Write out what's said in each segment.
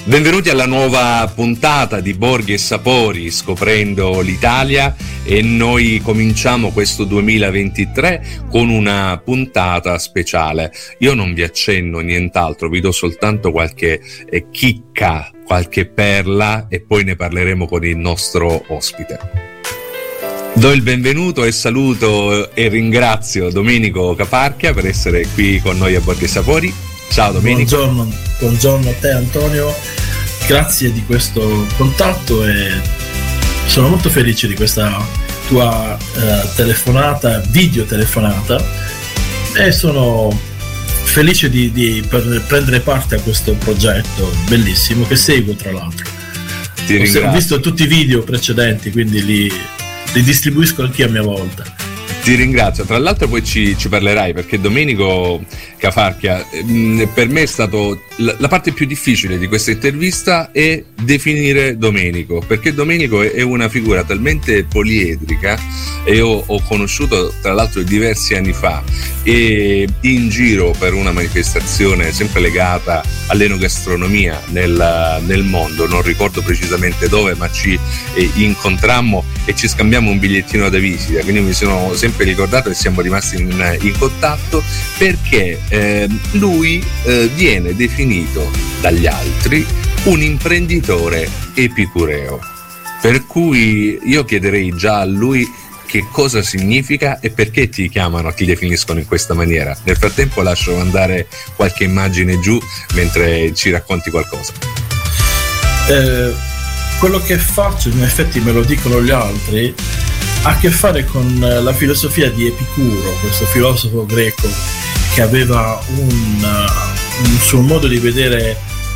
Benvenuti alla nuova puntata di Borghi e Sapori, scoprendo l'Italia, e noi cominciamo questo 2023 con una puntata speciale. Io non vi accenno nient'altro, vi do soltanto qualche chicca, qualche perla e poi ne parleremo con il nostro ospite. Do il benvenuto e saluto e ringrazio Domenico Cafarchia per essere qui con noi a Borghi e Sapori. Ciao Domenico. Buongiorno a te Antonio, grazie di questo contatto e sono molto felice di questa tua videotelefonata, e sono felice di prendere parte a questo progetto bellissimo che seguo, tra l'altro. Ho visto tutti i video precedenti, quindi li distribuisco anche a mia volta. Ti ringrazio, tra l'altro poi ci parlerai, perché Domenico Cafarchia per me è stato la parte più difficile di questa intervista è definire Domenico, perché Domenico è una figura talmente poliedrica, e io ho conosciuto tra l'altro diversi anni fa e in giro per una manifestazione sempre legata all'enogastronomia nel mondo, non ricordo precisamente dove, ma ci incontrammo e ci scambiamo un bigliettino da visita, quindi mi sono sempre ricordato e siamo rimasti in contatto, perché lui viene definito dagli altri un imprenditore epicureo, per cui io chiederei già a lui che cosa significa e perché ti definiscono in questa maniera. Nel frattempo lascio andare qualche immagine giù mentre ci racconti qualcosa. Quello che faccio, in effetti me lo dicono gli altri, ha a che fare con la filosofia di Epicuro, questo filosofo greco che aveva un suo modo di vedere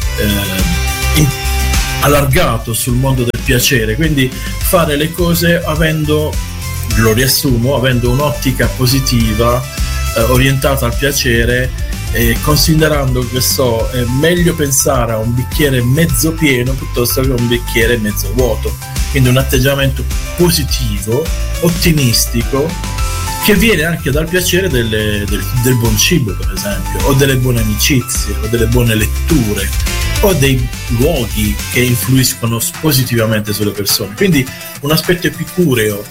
allargato sul mondo del piacere, quindi fare le cose avendo un'ottica positiva, orientata al piacere, considerando che è meglio pensare a un bicchiere mezzo pieno piuttosto che a un bicchiere mezzo vuoto, quindi un atteggiamento positivo, ottimistico, che viene anche dal piacere del buon cibo, per esempio, o delle buone amicizie, o delle buone letture, o dei luoghi che influiscono positivamente sulle persone. Quindi un aspetto epicureo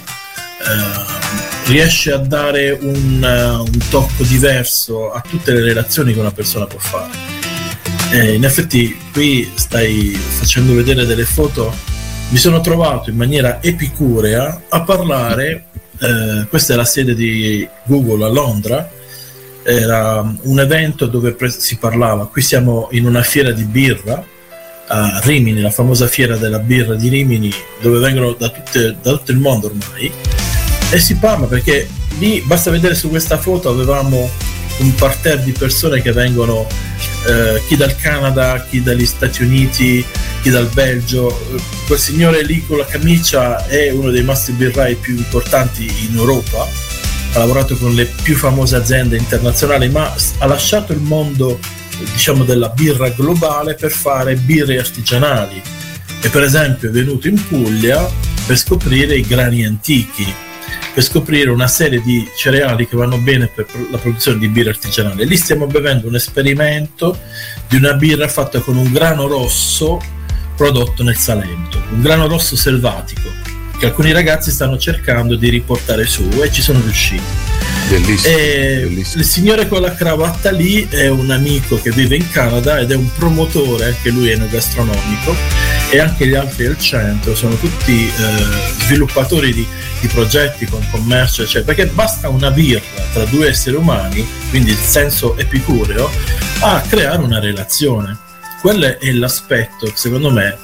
riesce a dare un tocco diverso a tutte le relazioni che una persona può fare. In effetti qui stai facendo vedere delle foto. Mi sono trovato in maniera epicurea a parlare, questa è la sede di Google a Londra, era un evento dove si parlava, qui siamo in una fiera di birra a Rimini, la famosa fiera della birra di Rimini, dove vengono da tutto il mondo ormai, e si parla, perché lì basta vedere su questa foto, avevamo un parterre di persone che vengono chi dal Canada, chi dagli Stati Uniti, chi dal Belgio. Quel signore lì con la camicia è uno dei master birrai più importanti in Europa, ha lavorato con le più famose aziende internazionali, ma ha lasciato il mondo, diciamo, della birra globale per fare birre artigianali, e per esempio è venuto in Puglia per scoprire i grani antichi, per scoprire una serie di cereali che vanno bene per la produzione di birra artigianale. Lì stiamo bevendo un esperimento di una birra fatta con un grano rosso prodotto nel Salento, un grano rosso selvatico che alcuni ragazzi stanno cercando di riportare su, e ci sono riusciti. Bellissimo, bellissimo. Il signore con la cravatta lì è un amico che vive in Canada ed è un promotore, anche lui enogastronomico, e anche gli altri del centro sono tutti sviluppatori di progetti con commercio, eccetera, perché basta una birra tra due esseri umani, quindi il senso epicureo, a creare una relazione. Quello è l'aspetto, secondo me,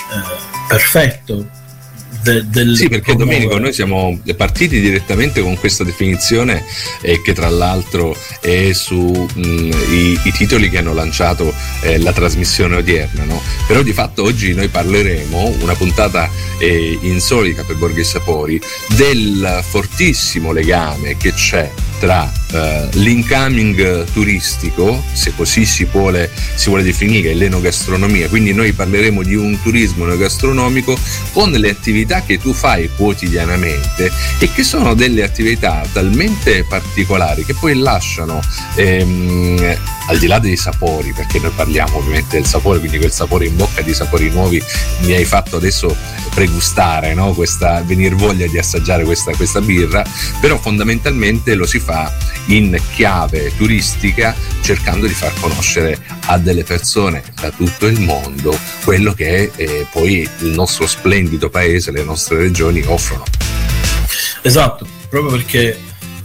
perfetto sì, perché Domenico, noi siamo partiti direttamente con questa definizione che tra l'altro è su i titoli che hanno lanciato la trasmissione odierna, no? Però di fatto oggi noi parleremo, una puntata insolita per Borghi e Sapori, del fortissimo legame che c'è tra l'incoming turistico, se così si vuole definire, l'enogastronomia. Quindi noi parleremo di un turismo enogastronomico con le attività che tu fai quotidianamente e che sono delle attività talmente particolari che poi lasciano al di là dei sapori, perché noi parliamo ovviamente del sapore, quindi quel sapore in bocca di sapori nuovi mi hai fatto adesso pregustare, no? Venir voglia di assaggiare questa birra, però fondamentalmente lo si fa in chiave turistica, cercando di far conoscere a delle persone da tutto il mondo quello che poi il nostro splendido paese, le nostre regioni offrono. Esatto, proprio perché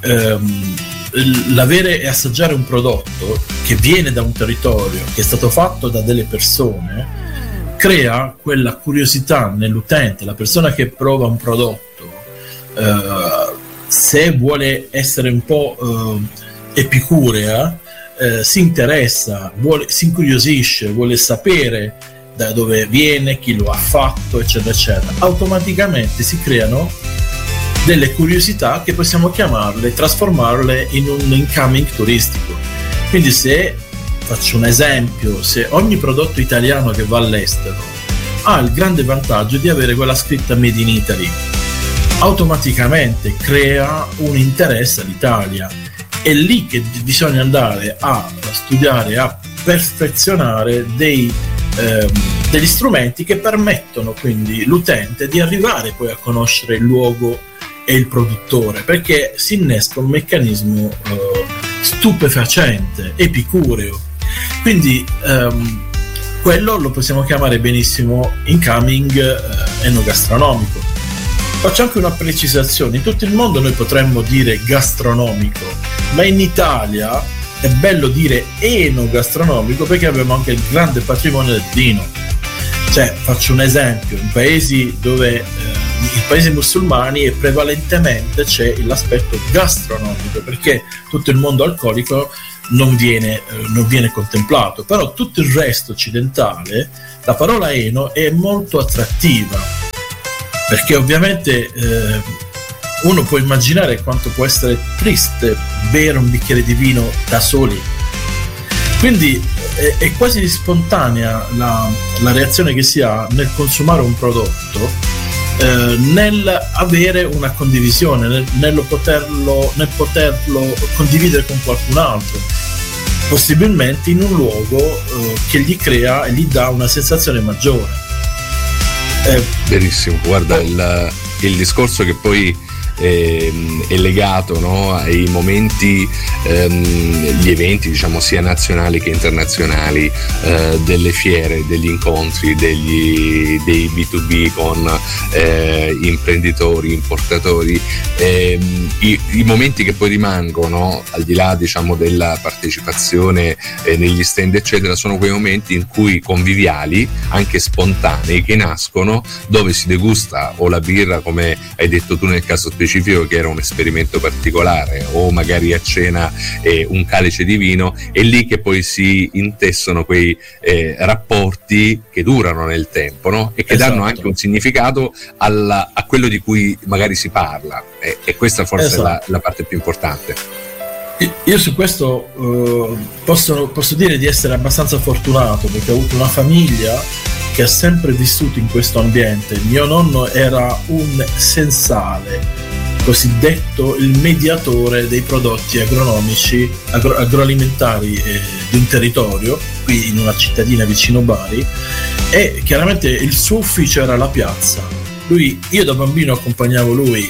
l'avere e assaggiare un prodotto che viene da un territorio, che è stato fatto da delle persone, crea quella curiosità nell'utente, la persona che prova un prodotto, se vuole essere un po' epicurea, si interessa, si incuriosisce, vuole sapere da dove viene, chi lo ha fatto, eccetera, eccetera. Automaticamente si creano delle curiosità che possiamo chiamarle, trasformarle in un incoming turistico. Quindi se faccio un esempio, se ogni prodotto italiano che va all'estero ha il grande vantaggio di avere quella scritta Made in Italy, automaticamente crea un interesse all'Italia. È lì che bisogna andare a studiare, a perfezionare degli strumenti che permettono quindi l'utente di arrivare poi a conoscere il luogo e il produttore, perché si innesca un meccanismo stupefacente, epicureo. Quindi quello lo possiamo chiamare benissimo incoming enogastronomico. Faccio anche una precisazione: in tutto il mondo noi potremmo dire gastronomico, ma in Italia è bello dire enogastronomico perché abbiamo anche il grande patrimonio del vino. Cioè, faccio un esempio: in paesi dove in paesi musulmani prevalentemente c'è l'aspetto gastronomico, perché tutto il mondo alcolico non viene contemplato, però tutto il resto occidentale, la parola eno è molto attrattiva, perché ovviamente uno può immaginare quanto può essere triste bere un bicchiere di vino da soli. Quindi è quasi spontanea la reazione che si ha nel consumare un prodotto, nel avere una condivisione, nel poterlo condividere con qualcun altro, possibilmente in un luogo che gli crea e gli dà una sensazione maggiore. Benissimo, guarda, il discorso che poi è legato, no, ai momenti, gli eventi, diciamo, sia nazionali che internazionali, delle fiere, degli incontri, dei B2B con imprenditori, importatori, i momenti che poi rimangono, al di là, diciamo, della partecipazione negli stand eccetera, sono quei momenti in cui conviviali, anche spontanei, che nascono, dove si degusta o la birra, come hai detto tu nel caso specifico, che era un esperimento particolare, o magari a cena un calice di vino. È lì che poi si intessono quei rapporti che durano nel tempo, no? E che danno anche un significato a quello di cui magari si parla, e questa forse è la parte più importante. Io su questo posso dire di essere abbastanza fortunato, perché ho avuto una famiglia che ha sempre vissuto in questo ambiente. Mio nonno era un sensale, cosiddetto il mediatore dei prodotti agronomici, agroalimentari di un territorio, qui in una cittadina vicino Bari, e chiaramente il suo ufficio era la piazza. Io da bambino accompagnavo lui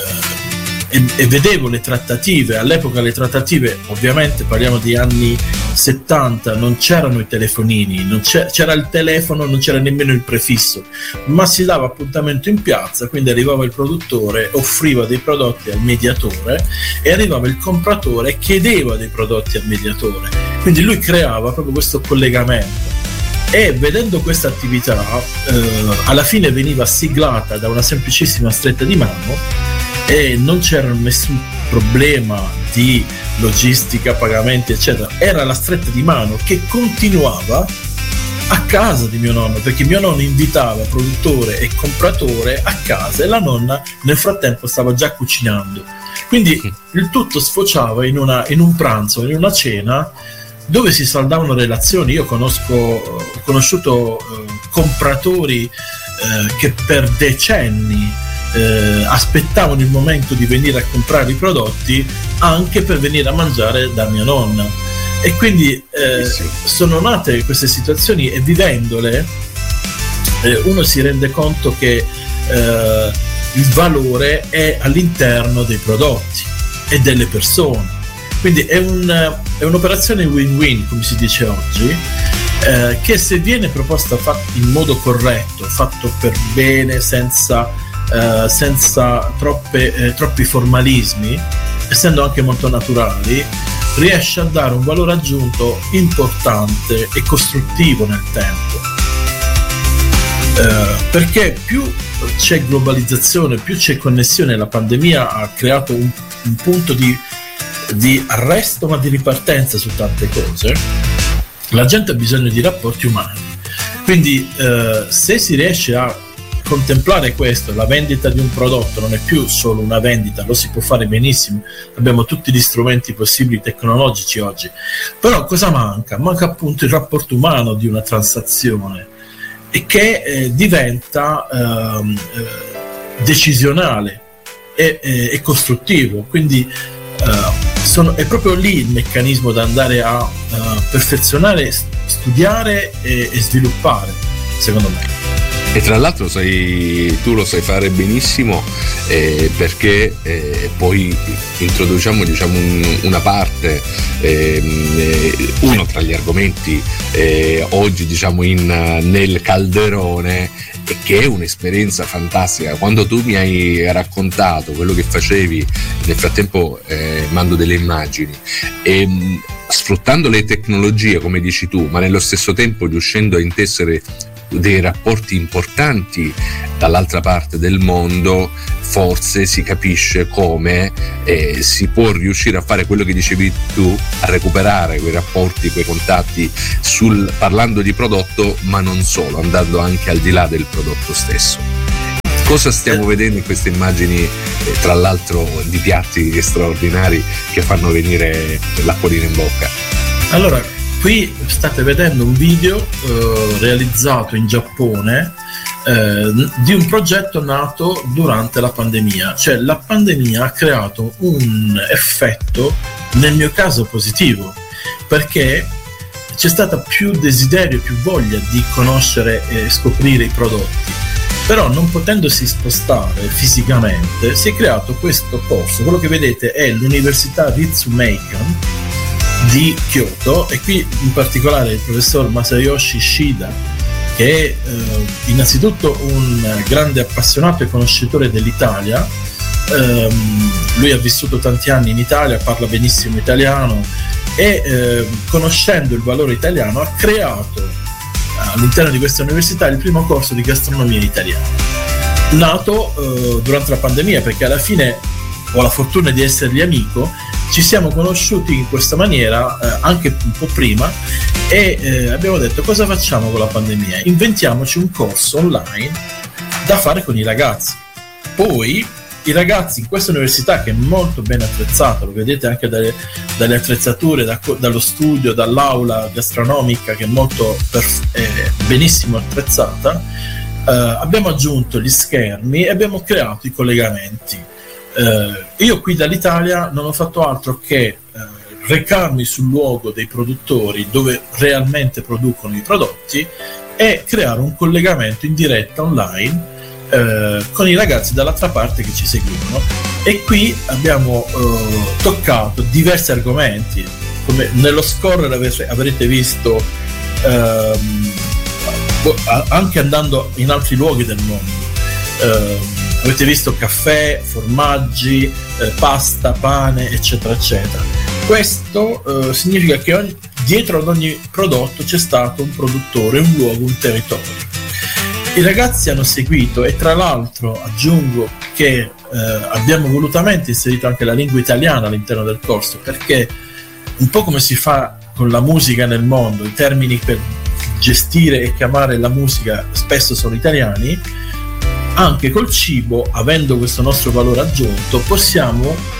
e vedevo le trattative. All'epoca le trattative, ovviamente parliamo di anni 70, non c'erano i telefonini, c'era il telefono, non c'era nemmeno il prefisso, ma si dava appuntamento in piazza. Quindi arrivava il produttore, offriva dei prodotti al mediatore, e arrivava il compratore e chiedeva dei prodotti al mediatore. Quindi lui creava proprio questo collegamento, e vedendo questa attività alla fine veniva siglata da una semplicissima stretta di mano, e non c'era nessun problema di logistica, pagamenti eccetera. Era la stretta di mano che continuava a casa di mio nonno, perché mio nonno invitava produttore e compratore a casa, e la nonna nel frattempo stava già cucinando. Quindi il tutto sfociava in un pranzo, in una cena, dove si saldavano relazioni. Io ho conosciuto compratori che per decenni aspettavano il momento di venire a comprare i prodotti anche per venire a mangiare da mia nonna, e quindi sono nate queste situazioni, e vivendole uno si rende conto che il valore è all'interno dei prodotti e delle persone. Quindi è un'operazione win-win, come si dice oggi, che se viene proposta in modo corretto, fatto per bene, senza troppi formalismi, essendo anche molto naturali, riesce a dare un valore aggiunto importante e costruttivo nel tempo. Perché più c'è globalizzazione, più c'è connessione. La pandemia ha creato un punto di arresto, ma di ripartenza su tante cose. La gente ha bisogno di rapporti umani, quindi se si riesce a contemplare questo, la vendita di un prodotto non è più solo una vendita, lo si può fare benissimo, abbiamo tutti gli strumenti possibili tecnologici oggi, però cosa manca? Manca appunto il rapporto umano di una transazione, e che diventa decisionale e costruttivo. Quindi è proprio lì il meccanismo da andare a perfezionare, studiare e sviluppare, secondo me. E tra l'altro tu lo sai fare benissimo, perché poi introduciamo una parte, uno tra gli argomenti oggi nel calderone, che è un'esperienza fantastica. Quando tu mi hai raccontato quello che facevi, nel frattempo mando delle immagini, sfruttando le tecnologie come dici tu, ma nello stesso tempo riuscendo a intessere dei rapporti importanti dall'altra parte del mondo, forse si capisce come si può riuscire a fare quello che dicevi tu, a recuperare quei rapporti, quei contatti parlando di prodotto, ma non solo, andando anche al di là del prodotto stesso. Cosa stiamo vedendo in queste immagini, tra l'altro di piatti straordinari che fanno venire l'acquolina in bocca? Allora, qui state vedendo un video realizzato in Giappone di un progetto nato durante la pandemia. Cioè, la pandemia ha creato un effetto, nel mio caso positivo, perché c'è stata più desiderio, più voglia di conoscere e scoprire i prodotti. Però, non potendosi spostare fisicamente, si è creato questo corso. Quello che vedete è l'Università Ritsumeikan di Kyoto, e qui in particolare il professor Masayoshi Shida, che è innanzitutto un grande appassionato e conoscitore dell'Italia. Lui ha vissuto tanti anni in Italia, parla benissimo italiano, e conoscendo il valore italiano ha creato all'interno di questa università il primo corso di gastronomia italiana, nato durante la pandemia, perché alla fine ho la fortuna di essergli amico. Ci siamo conosciuti in questa maniera anche un po' prima, e abbiamo detto: cosa facciamo con la pandemia? Inventiamoci un corso online da fare con i ragazzi. Poi i ragazzi in questa università, che è molto ben attrezzata, lo vedete anche dalle attrezzature, dallo studio, dall'aula gastronomica, che è molto benissimo attrezzata, abbiamo aggiunto gli schermi e abbiamo creato i collegamenti. Io qui dall'Italia non ho fatto altro che recarmi sul luogo dei produttori, dove realmente producono i prodotti, e creare un collegamento in diretta online con i ragazzi dall'altra parte che ci seguivano. E qui abbiamo toccato diversi argomenti, come nello scorrere avrete visto, anche andando in altri luoghi del mondo. Avete visto caffè, formaggi, pasta, pane, eccetera, eccetera. Questo significa che dietro ad ogni prodotto c'è stato un produttore, un luogo, un territorio. I ragazzi hanno seguito, e tra l'altro aggiungo che abbiamo volutamente inserito anche la lingua italiana all'interno del corso, perché un po' come si fa con la musica nel mondo, i termini per gestire e chiamare la musica spesso sono italiani. Anche col cibo, avendo questo nostro valore aggiunto, possiamo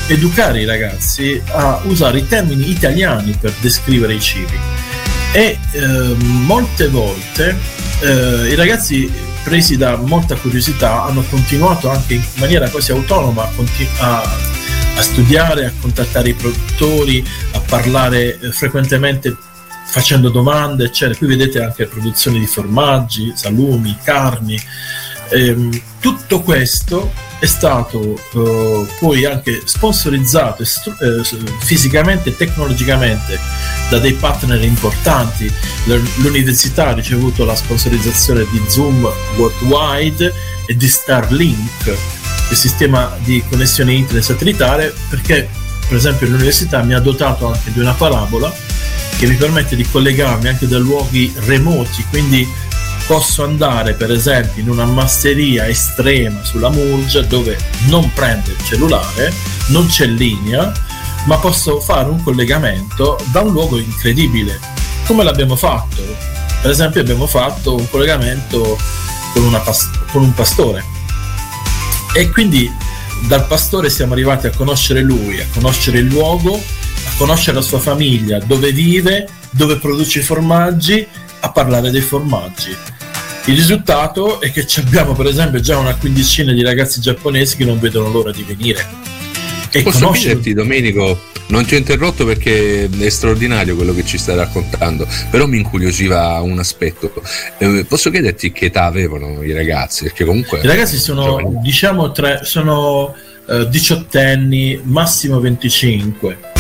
educare i ragazzi a usare i termini italiani per descrivere i cibi. E molte volte i ragazzi, presi da molta curiosità, hanno continuato anche in maniera quasi autonoma a studiare, a contattare i produttori, a parlare frequentemente facendo domande, eccetera. Qui vedete anche produzioni di formaggi, salumi, carni. Tutto questo è stato poi anche sponsorizzato fisicamente e tecnologicamente da dei partner importanti. L'università ha ricevuto la sponsorizzazione di Zoom Worldwide e di Starlink, il sistema di connessione internet satellitare, perché per esempio l'università mi ha dotato anche di una parabola che mi permette di collegarmi anche da luoghi remoti, quindi posso andare per esempio in una masseria estrema sulla Murgia dove non prende il cellulare, non c'è linea, ma posso fare un collegamento da un luogo incredibile. Come l'abbiamo fatto? Per esempio abbiamo fatto un collegamento con un pastore, e quindi dal pastore siamo arrivati a conoscere lui, a conoscere il luogo, a conoscere la sua famiglia, dove vive, dove produce i formaggi, a parlare dei formaggi. Il risultato è che abbiamo per esempio già una quindicina di ragazzi giapponesi che non vedono l'ora di venire. E posso chiederti, Domenico, non ti ho interrotto perché è straordinario quello che ci stai raccontando, però mi incuriosiva un aspetto. Posso chiederti che età avevano i ragazzi? Perché comunque i ragazzi sono, diciamo, sono 18 anni, massimo 25.